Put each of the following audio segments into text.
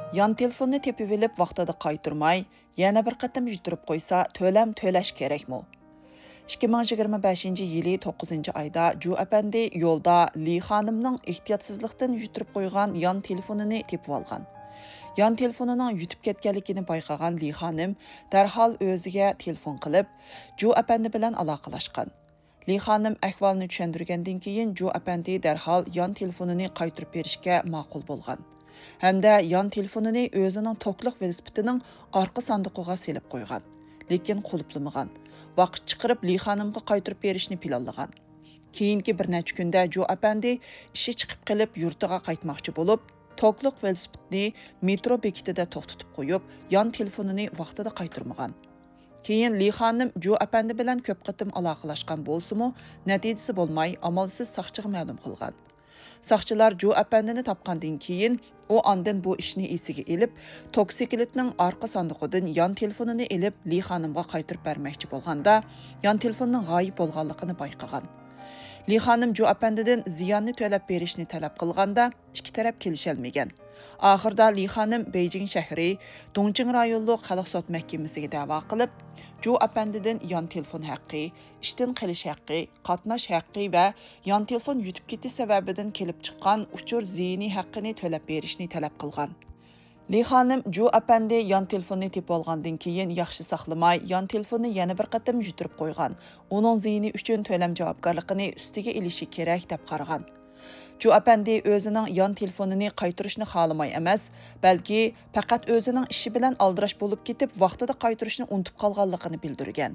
Yan telefonni tepib elib vaqtida qaytarmay, yana bir qatam yuturib qo'ysa, to'lam to'lash kerakmi? 2025-yili 9-ayda Ju apandi yo'lda Li xonimning ehtiyotsizlikdan yuturib qo'ygan yan telefonini tepib olgan. Yan telefonining yutib ketganligini bayqagan Li xonim darhol o'ziga telefon qilib, Ju apandi bilan aloqalashgan. Li xonim ahvolni tushuntirgandan keyin Ju apandi darhol yan telefonini qaytarib berishga ma'qul bo'lgan. Hamda yan telefonini o'zining tokliq velosipedining orqa sandiqiga selib qo'ygan, lekin qulflamagan. Vaqt chiqarib Li xonimga qaytarib berishni planlagan. Keyingi bir necha kunda Ju apandi ishi chiqib qilib yurtiga qaytmoqchi bo'lib, tokliq velosipedni metro bekitida to'xtatib qo'yib, yan telefonini vaqtida qaytarmagan. Keyin Li xonim Ju apandi bilan ko'p qatim aloqalashgan bo'lsa-mu, natijasi bo'lmay, amalsiz soqchiga ma'lum qilgan. Soqchilar Ju apandini topgandan keyin u ondan bu ishni esiga elib, toksikletning orqa sandiqidan yan telefonini elib Li xonimga qaytarib bermoqchi bo'lganda, yan telefonning g'oyib bo'lganligini bayqagan. Li xonim Ju apandidan ziyonni to'lab berishni talab qilganda, ikki taraf kelisholmagan. Oxirda Li xonim Beijing shahri Dongqing rayonlik xalq sud mahkamasiga da'vo qilib, Ju apandidan yan telefon haqqi, ishdan qilish haqqi, qatnash haqqi va yan telefon yutib ketish sababidan kelib chiqqan uchur ziyni haqqini to'lab berishni talab qilgan. Li xonim Ju apandi yan telefonni tepib olgandan keyin yaxshi saqlamay, yan telefonni yana bir qatam yuturib qo'ygan. Uning ziyni uchun to'lam javobgarligini ustiga ilishi kerak deb qaragan. Ju apandi o'zining yan telefonini qaytarishni xohlamay emas, balki faqat o'zining ishi bilan aldirash bo'lib ketib, vaqtida qaytarishni unutib qolganligini bildirgan.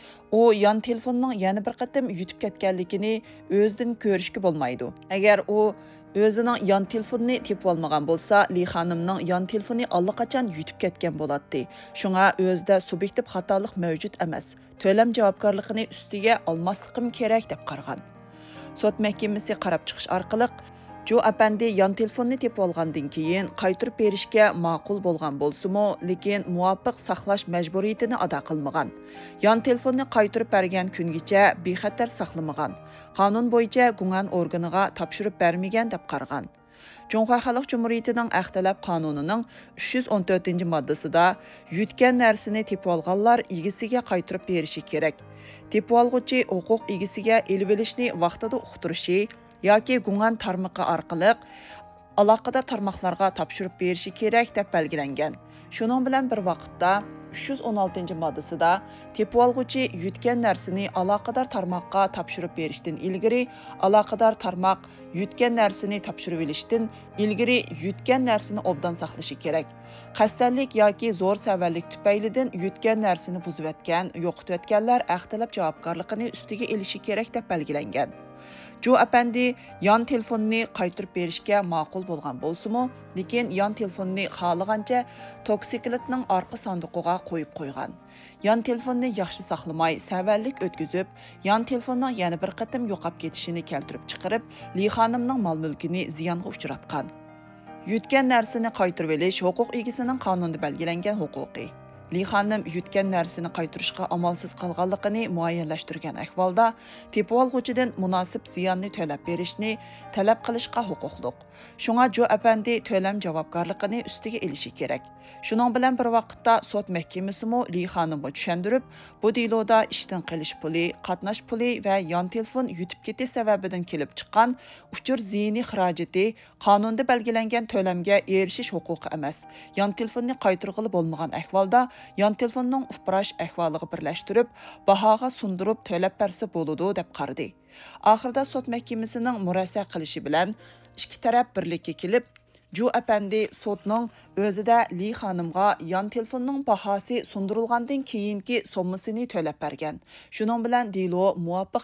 U yan telefonning yana bir qatam yutib ketganligini o'zidan ko'rishga bo'lmaydi. Agar u o'zining yan telefonini tepib olmagan bo'lsa, Li xonimning yan telefoni allaqachon yutib ketgan bo'ladi. Shunga o'zida subyektiv xatolik mavjud emas. To'lam javobgarligini ustiga olmasligim kerak deb qaragan. Sud mahkamasi qarab chiqish orqali Ju apandi yan telefonni tepib olgandan keyin qaytarib berishga ma'qul bo'lgan bo'lsa-mu, lekin muvofiq saqlash majburiyatini ado qilmagan. Yan telefonni qaytarib bergan kungacha bexatar saqlamagan. Qonun bo'yicha gumon organiga topshirib bermagan deb qaragan. Cunhua Xalq Cumhuriyetining Axtalab qonunining 314-moddasida yutgan narsani tepib olganlar egasiga qaytarib berishi kerak. Tepib olg'uchi huquq egasiga elib olishni vaqtida uqtirishi yoki gumon tarmoqi orqali aloqador tarmoqlarga topshirib berishi kerak deb belgilangan. Shuning bilan bir vaqtda 316-moddasida tepib olg'uchi yutgan narsani aloqador tarmoqqa topshirib berishdan ilgari aloqador tarmoq yutgan narsani topshirib olishdan ilgari yutgan narsani obdan saqlashi kerak. Qasddanlik yoki zo'r savallik tufaylidan yutgan narsani buzib o'tgan, yo'qotib o'tganlar axtalab javobgarligini ustiga elishi kerak deb belgilangan. Ju apandi yan telefonni qaytarib berishga ma'qul bo'lgan bo'lsa-mu, lekin yan telefonni xohlagancha toksikletning orqa sandiqiga qo'yib qo'ygan. Yan telefonni yaxshi saqlamay, savallik o'tkazib, yan telefonning yana bir qatam yo'qolib ketishini keltirib chiqarib, Li xonimning mol-mulkini ziyonga uchratgan. Yutgan narsani qaytarib olish huquq egasining qonunda belgilangan huquqi. Li xonim yutgan narsani qaytarishga amalsiz qolganligini muayyanlashtirgan ahvolda tepib olg'uchidan munosib ziyonni to'lab berishni talab qilishga huquqliq. Shunga Ju apandi to'lam javobgarligini ustiga elishi kerak. Shuning bilan bir vaqtda sud mahkamasimi Li xonimga tushuntirib, bu deloda ishdan qilish puli, qatnash puli va yan telefon yutib ketish sababidan kelib chiqqan uchur ziyni xarajati qonunda belgilangan to'lamga erishish huquqi emas. Yan telefonni qaytarg'ili bo'lmagan ahvolda yan telefonning ufrash ahvoliga birlashtirib, bahoga sundirib to'lab bersa bo'ladi deb qaradi. Oxirida sud mahkamasining murassa qilishi bilan ikki taraf birlikka kelib, Ju apandi sudning o'zida Li xonimga yan telefonning bahosi sundirilgandan keyingi sommasini to'lab bergan. Shuning bilan delo muvofiq.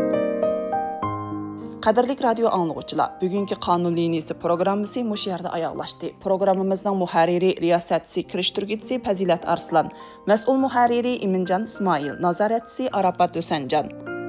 Qadrli radio anglag'uchilar, bugungi qonun liniyasi programmasi mush yerda oyoqlashdi. Programmamizning muharriri, riyosatchisi, kirishtirguvchisi Fazilat Arslan, mas'ul muharriri Iminjon Ismoil, nazoratchisi Arafat O'sanjon.